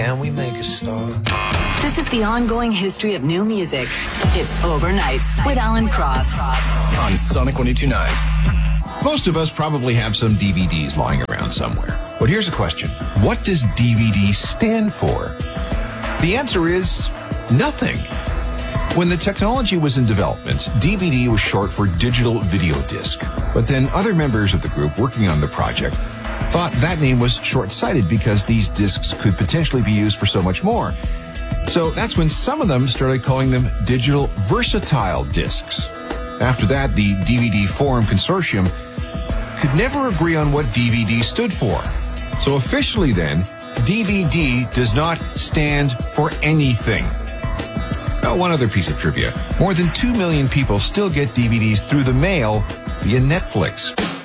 And we make a start. This is the ongoing history of new music. It's Overnights with Alan Cross on Sonic 102.9. Most of us probably have some DVDs lying around somewhere. But here's a question. What does DVD stand for? The answer is nothing. When the technology was in development, DVD was short for digital video disc. But then other members of the group working on the project thought that name was short-sighted because these discs could potentially be used for so much more. So that's when some of them started calling them digital versatile discs. After that, the DVD Forum Consortium could never agree on what DVD stood for. So officially then, DVD does not stand for anything. Oh, one other piece of trivia. More than 2 million people still get DVDs through the mail via Netflix.